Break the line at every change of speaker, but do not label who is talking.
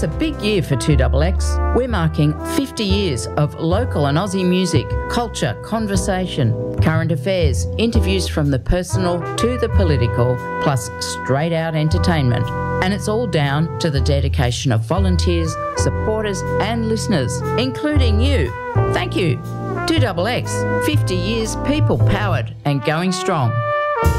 It's a big year for 2XX. We're marking 50 years of local and Aussie music, culture, conversation, current affairs, interviews from the personal to the political, plus straight out entertainment. And it's all down to the dedication of volunteers, supporters and listeners, including you. Thank you. 2XX, 50 years people powered and going strong.